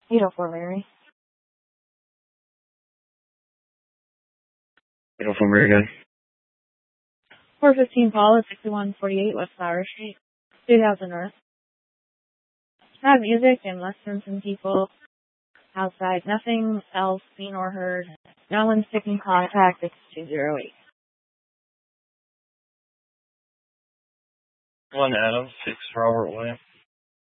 804 Mary. 804 Mary again. 415 Paula, 6148 West Flower Street, 2000 North. Had music and lessons and people outside. Nothing else seen or heard. No one's taking contact. It's 208. 1 Adam, 6 Robert William.